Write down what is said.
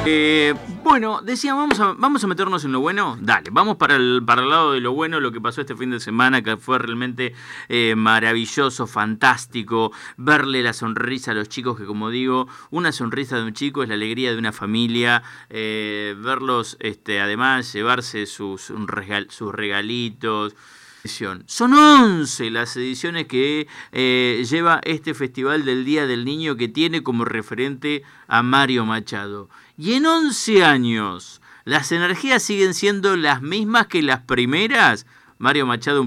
Bueno, decía, vamos a meternos en lo bueno. Dale, vamos para el lado de lo bueno, lo que pasó este fin de semana, que fue realmente maravilloso, fantástico, verle la sonrisa a los chicos, que como digo, una sonrisa de un chico es la alegría de una familia, verlos además llevarse sus regalitos. Son 11 las ediciones que lleva este Festival del Día del Niño, que tiene como referente a Mario Machado. Y en 11 años, las energías siguen siendo las mismas que las primeras. Mario Machado,